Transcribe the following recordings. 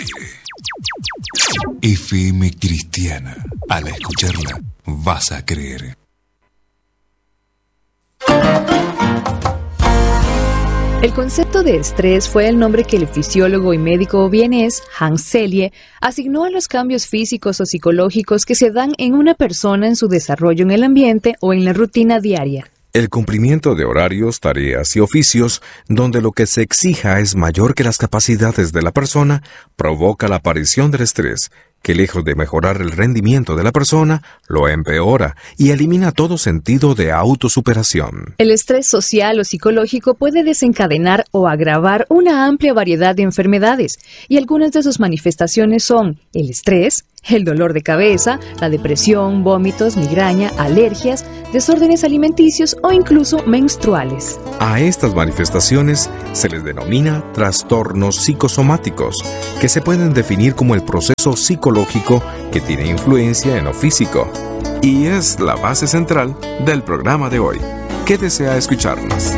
aire. FM Cristiana. Al escucharla, vas a creer. El concepto de estrés fue el nombre que el fisiólogo y médico vienés Hans Selye asignó a los cambios físicos o psicológicos que se dan en una persona en su desarrollo en el ambiente o en la rutina diaria. El cumplimiento de horarios, tareas y oficios, donde lo que se exija es mayor que las capacidades de la persona, provoca la aparición del estrés, que lejos de mejorar el rendimiento de la persona, lo empeora y elimina todo sentido de autosuperación. El estrés social o psicológico puede desencadenar o agravar una amplia variedad de enfermedades, y algunas de sus manifestaciones son el estrés, el dolor de cabeza, la depresión, vómitos, migraña, alergias, desórdenes alimenticios o incluso menstruales. A estas manifestaciones se les denomina trastornos psicosomáticos, que se pueden definir como el proceso psicológico que tiene influencia en lo físico. Y es la base central del programa de hoy. Quédese a escucharnos.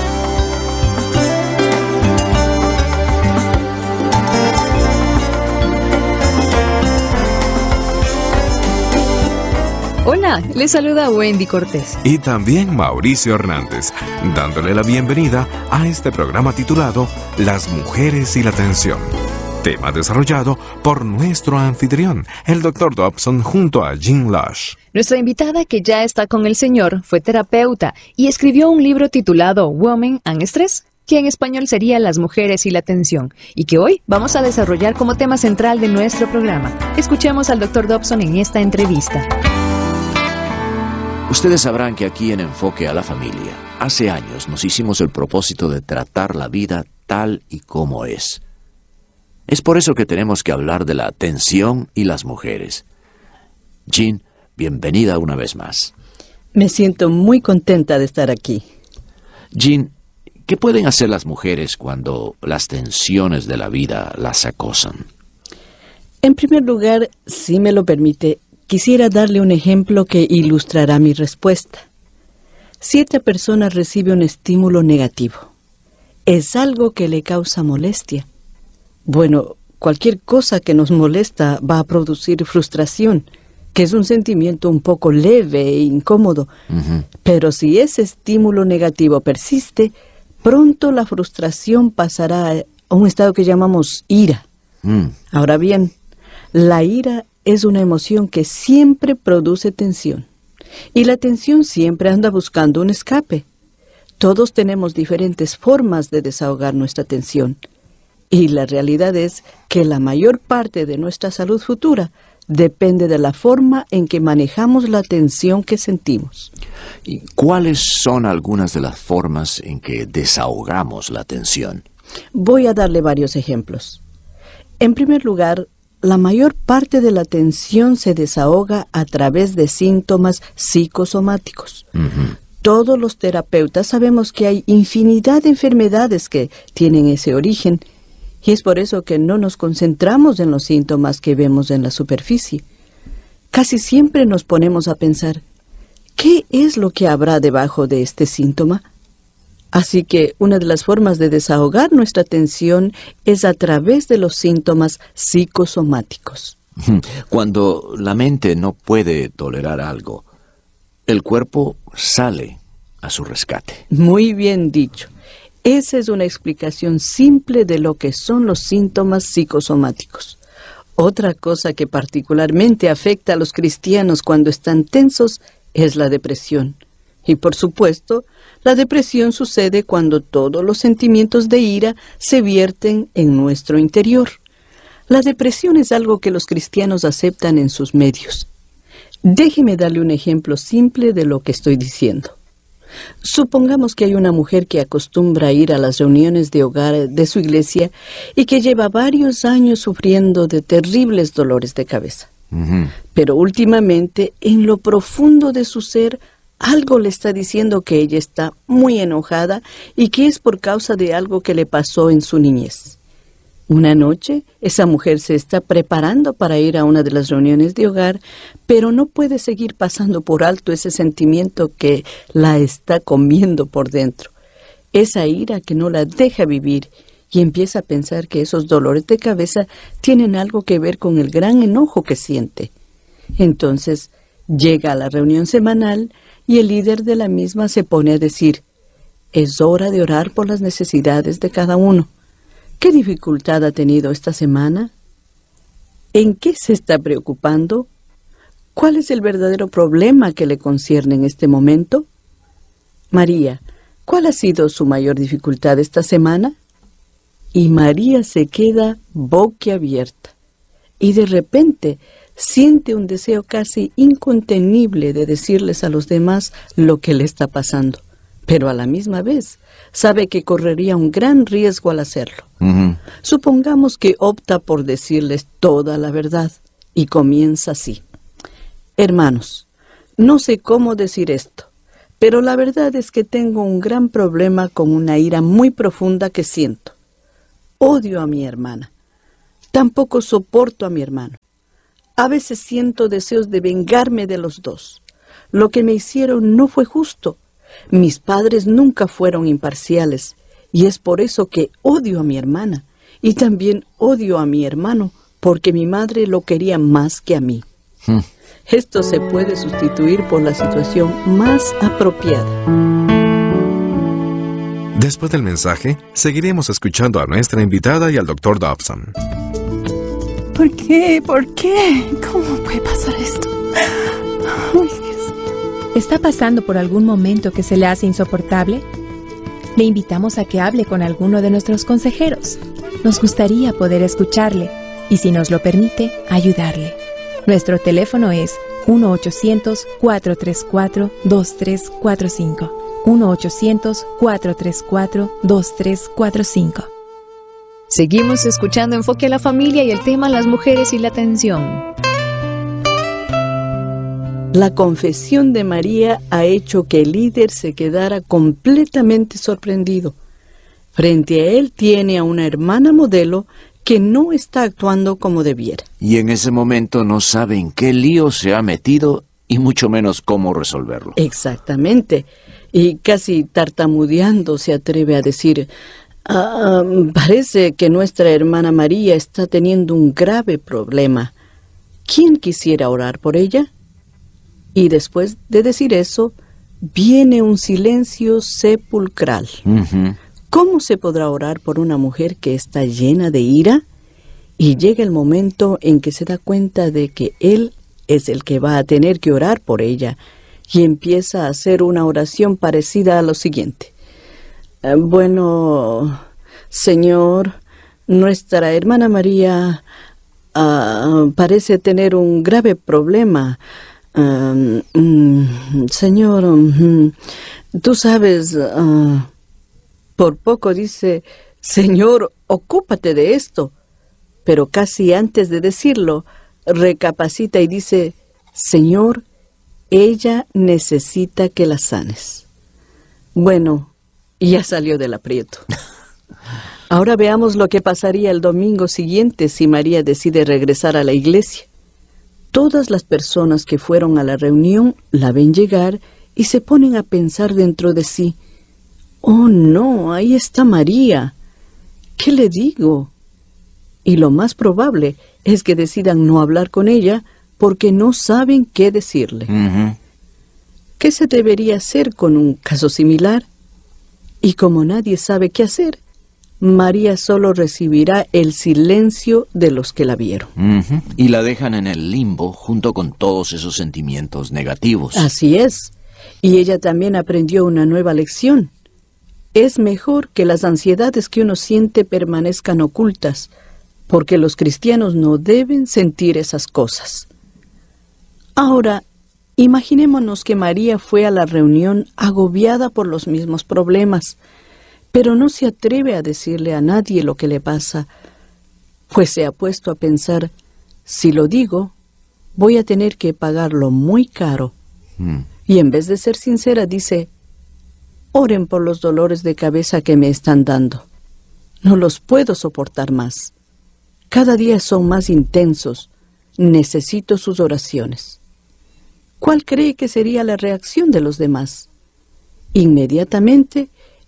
Hola, les saluda Wendy Cortés. Y también Mauricio Hernández, dándole la bienvenida a este programa titulado Las mujeres y la tensión. Tema desarrollado por nuestro anfitrión, el Dr. Dobson, junto a Jean Lush. Nuestra invitada, que ya está con el Señor, fue terapeuta y escribió un libro titulado Women and Stress, que en español sería Las mujeres y la tensión, y que hoy vamos a desarrollar como tema central de nuestro programa. Escuchemos al Dr. Dobson en esta entrevista. Ustedes sabrán que aquí en Enfoque a la Familia, hace años nos hicimos el propósito de tratar la vida tal y como es. Es por eso que tenemos que hablar de la tensión y las mujeres. Jean, bienvenida una vez más. Me siento muy contenta de estar aquí. Jean, ¿qué pueden hacer las mujeres cuando las tensiones de la vida las acosan? En primer lugar, si me lo permite, quisiera darle un ejemplo que ilustrará mi respuesta. Si esta persona recibe un estímulo negativo, es algo que le causa molestia. Bueno, cualquier cosa que nos molesta va a producir frustración, que es un sentimiento un poco leve e incómodo. Pero si ese estímulo negativo persiste, pronto la frustración pasará a un estado que llamamos ira. Ahora bien, la ira es una emoción que siempre produce tensión. Y la tensión siempre anda buscando un escape. Todos tenemos diferentes formas de desahogar nuestra tensión. Y la realidad es que la mayor parte de nuestra salud futura depende de la forma en que manejamos la tensión que sentimos. ¿Y cuáles son algunas de las formas en que desahogamos la tensión? Voy a darle varios ejemplos. En primer lugar, la mayor parte de la tensión se desahoga a través de síntomas psicosomáticos. Todos los terapeutas sabemos que hay infinidad de enfermedades que tienen ese origen, y es por eso que no nos concentramos en los síntomas que vemos en la superficie. Casi siempre nos ponemos a pensar, ¿qué es lo que habrá debajo de este síntoma? Así que una de las formas de desahogar nuestra tensión es a través de los síntomas psicosomáticos. Cuando la mente no puede tolerar algo, el cuerpo sale a su rescate. Muy bien dicho. Esa es una explicación simple de lo que son los síntomas psicosomáticos. Otra cosa que particularmente afecta a los cristianos cuando están tensos es la depresión. Y por supuesto, la depresión sucede cuando todos los sentimientos de ira se vierten en nuestro interior. La depresión es algo que los cristianos aceptan en sus medios. Déjeme darle un ejemplo simple de lo que estoy diciendo. Supongamos que hay una mujer que acostumbra a ir a las reuniones de hogar de su iglesia y que lleva varios años sufriendo de terribles dolores de cabeza. Pero últimamente, en lo profundo de su ser, algo le está diciendo que ella está muy enojada y que es por causa de algo que le pasó en su niñez. Una noche, esa mujer se está preparando para ir a una de las reuniones de hogar, pero no puede seguir pasando por alto ese sentimiento que la está comiendo por dentro. Esa ira que no la deja vivir y empieza a pensar que esos dolores de cabeza tienen algo que ver con el gran enojo que siente. Entonces llega a la reunión semanal y el líder de la misma se pone a decir: es hora de orar por las necesidades de cada uno. ¿Qué dificultad ha tenido esta semana? ¿En qué se está preocupando? ¿Cuál es el verdadero problema que le concierne en este momento? María, ¿cuál ha sido su mayor dificultad esta semana? Y María se queda boquiabierta y de repente siente un deseo casi incontenible de decirles a los demás lo que le está pasando, pero a la misma vez sabe que correría un gran riesgo al hacerlo. Supongamos que opta por decirles toda la verdad y comienza así: hermanos, no sé cómo decir esto, pero la verdad es que tengo un gran problema con una ira muy profunda que siento. Odio a mi hermana. Tampoco soporto a mi hermano. A veces siento deseos de vengarme de los dos. Lo que me hicieron no fue justo. Mis padres nunca fueron imparciales, y es por eso que odio a mi hermana, y también odio a mi hermano, porque mi madre lo quería más que a mí. Esto se puede sustituir por la situación más apropiada. Después del mensaje, seguiremos escuchando a nuestra invitada y al Dr. Dobson. ¿Por qué? ¿Por qué? ¿Cómo puede pasar esto? Ay, Dios mío. ¿Está pasando por algún momento que se le hace insoportable? Le invitamos a que hable con alguno de nuestros consejeros. Nos gustaría poder escucharle y, si nos lo permite, ayudarle. Nuestro teléfono es 1-800-434-2345. 1-800-434-2345. Seguimos escuchando Enfoque a la Familia y el tema las mujeres y la atención. La confesión de María ha hecho que el líder se quedara completamente sorprendido. Frente a él tiene a una hermana modelo que no está actuando como debiera. Y en ese momento no sabe en qué lío se ha metido y mucho menos cómo resolverlo. Exactamente. Y casi tartamudeando se atreve a decir: parece que nuestra hermana María está teniendo un grave problema. ¿Quién quisiera orar por ella? Y después de decir eso, viene un silencio sepulcral. ¿Cómo se podrá orar por una mujer que está llena de ira? Y llega el momento en que se da cuenta de que él es el que va a tener que orar por ella, y empieza a hacer una oración parecida a lo siguiente: bueno, Señor, nuestra hermana María parece tener un grave problema. Señor, tú sabes, por poco dice: Señor, ocúpate de esto. Pero casi antes de decirlo, recapacita y dice: Señor, ella necesita que la sanes. Bueno, ya salió del aprieto. Ahora veamos lo que pasaría el domingo siguiente si María decide regresar a la iglesia. Todas las personas que fueron a la reunión la ven llegar y se ponen a pensar dentro de sí: oh no, ahí está María. ¿Qué le digo? Y lo más probable es que decidan no hablar con ella porque no saben qué decirle. ¿Qué se debería hacer con un caso similar? Y como nadie sabe qué hacer, María solo recibirá el silencio de los que la vieron. Y la dejan en el limbo junto con todos esos sentimientos negativos. Así es. Y ella también aprendió una nueva lección. Es mejor que las ansiedades que uno siente permanezcan ocultas, porque los cristianos no deben sentir esas cosas. Ahora, imaginémonos que María fue a la reunión agobiada por los mismos problemas, pero no se atreve a decirle a nadie lo que le pasa, pues se ha puesto a pensar: si lo digo, voy a tener que pagarlo muy caro. Y en vez de ser sincera, dice: oren por los dolores de cabeza que me están dando. No los puedo soportar más. Cada día son más intensos. Necesito sus oraciones. ¿Cuál cree que sería la reacción de los demás? Inmediatamente,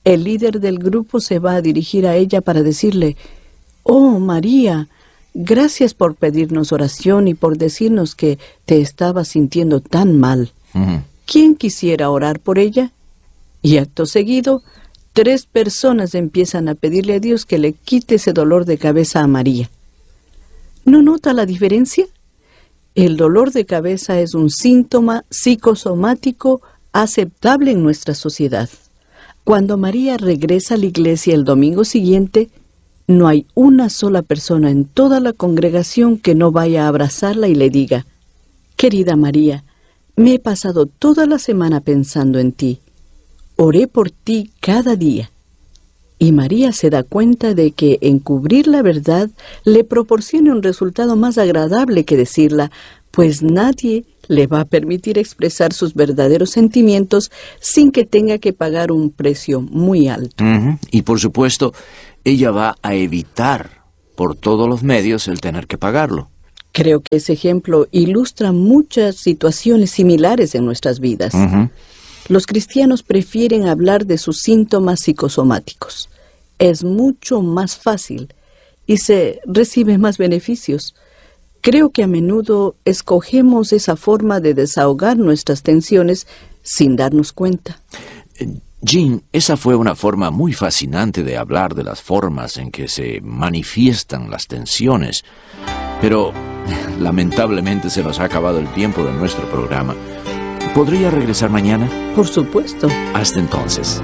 el líder del grupo se va a dirigir a ella para decirle: «Oh, María, gracias por pedirnos oración y por decirnos que te estabas sintiendo tan mal. ¿Quién quisiera orar por ella?». Y acto seguido, 3 personas empiezan a pedirle a Dios que le quite ese dolor de cabeza a María. ¿No nota la diferencia? El dolor de cabeza es un síntoma psicosomático aceptable en nuestra sociedad. Cuando María regresa a la iglesia el domingo siguiente, no hay una sola persona en toda la congregación que no vaya a abrazarla y le diga: «Querida María, me he pasado toda la semana pensando en ti. Oré por ti cada día». Y María se da cuenta de que encubrir la verdad le proporciona un resultado más agradable que decirla, pues nadie le va a permitir expresar sus verdaderos sentimientos sin que tenga que pagar un precio muy alto. Y por supuesto, ella va a evitar por todos los medios el tener que pagarlo. Creo que ese ejemplo ilustra muchas situaciones similares en nuestras vidas. Los cristianos prefieren hablar de sus síntomas psicosomáticos. Es mucho más fácil y se reciben más beneficios. Creo que a menudo escogemos esa forma de desahogar nuestras tensiones sin darnos cuenta. Jean, esa fue una forma muy fascinante de hablar de las formas en que se manifiestan las tensiones. Pero, lamentablemente, se nos ha acabado el tiempo de nuestro programa. ¿Podría regresar mañana? Por supuesto. Hasta entonces.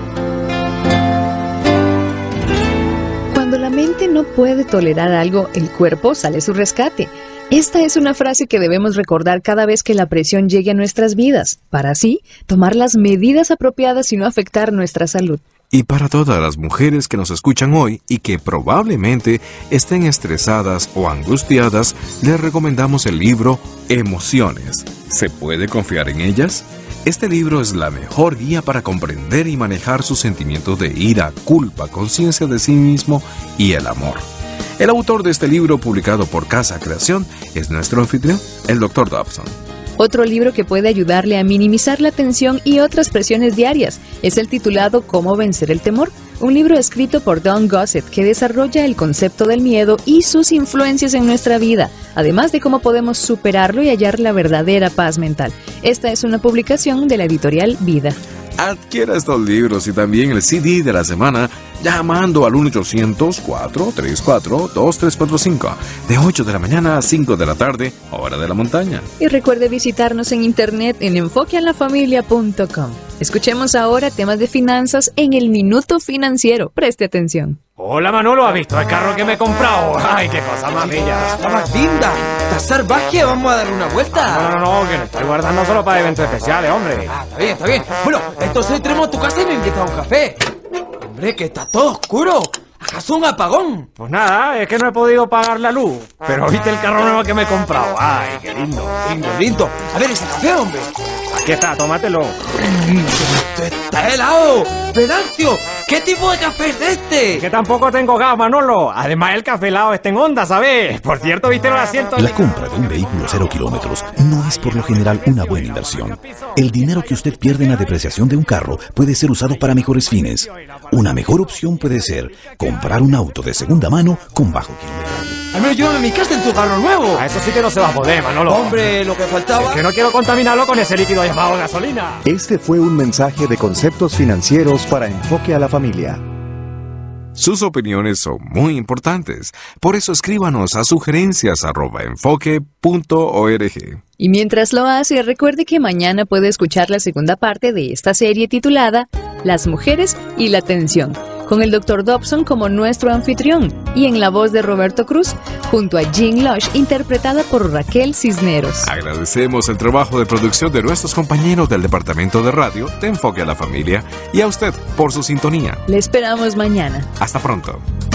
Cuando la mente no puede tolerar algo, el cuerpo sale a su rescate. Esta es una frase que debemos recordar cada vez que la presión llegue a nuestras vidas, para así tomar las medidas apropiadas y no afectar nuestra salud. Y para todas las mujeres que nos escuchan hoy y que probablemente estén estresadas o angustiadas, les recomendamos el libro Emociones. ¿Se puede confiar en ellas? Este libro es la mejor guía para comprender y manejar sus sentimientos de ira, culpa, conciencia de sí mismo y el amor. El autor de este libro, publicado por Casa Creación, es nuestro anfitrión, el Dr. Dobson. Otro libro que puede ayudarle a minimizar la tensión y otras presiones diarias es el titulado Cómo vencer el temor, un libro escrito por Don Gossett que desarrolla el concepto del miedo y sus influencias en nuestra vida, además de cómo podemos superarlo y hallar la verdadera paz mental. Esta es una publicación de la editorial Vida. Adquiera estos libros y también el CD de la semana llamando al 1-800-434-2345 de 8 de la mañana a 5 de la tarde, hora de la montaña. Y recuerde visitarnos en internet en enfoquealafamilia.com. Escuchemos ahora temas de finanzas en el Minuto Financiero. Preste atención. Hola Manolo, ¿has visto el carro que me he comprado? ¡Ay, qué cosa más bella! ¡Está más linda! ¿Estás salvaje? Vamos a darle una vuelta. No, que lo estoy guardando solo para eventos especiales, hombre. Está bien. Bueno, entonces entremos a tu casa y me invitas a un café. Hombre, que está todo oscuro. ¿Acaso un apagón? Pues nada, es que no he podido pagar la luz. Pero viste el carro nuevo que me he comprado. ¡Ay, qué lindo! Lindo. A ver, ese café, hombre. Aquí está, tómatelo. Esto está helado. Venancio, ¿qué tipo de café es este? Que tampoco tengo gas, Manolo. Además, el café helado está en onda, ¿sabes? Por cierto, ¿viste los asientos? La compra de un vehículo 0 kilómetros no es por lo general una buena inversión. El dinero que usted pierde en la depreciación de un carro puede ser usado para mejores fines. Una mejor opción puede ser comprar un auto de segunda mano con bajo kilometraje. Al menos llévame a mi casa en tu carro nuevo. A eso sí que no se va a poder, Manolo. Hombre, lo que faltaba. Es que no quiero contaminarlo con ese líquido llamado gasolina. Este fue un mensaje de Conceptos Financieros para Enfoque a la Familia. Sus opiniones son muy importantes, por eso escríbanos a sugerencias@enfoque.org. Y mientras lo hace, recuerde que mañana puede escuchar la segunda parte de esta serie titulada Las mujeres y la tensión, con el Dr. Dobson como nuestro anfitrión y en la voz de Roberto Cruz, junto a Jean Lush, interpretada por Raquel Cisneros. Agradecemos el trabajo de producción de nuestros compañeros del Departamento de Radio de Enfoque a la Familia y a usted por su sintonía. Le esperamos mañana. Hasta pronto.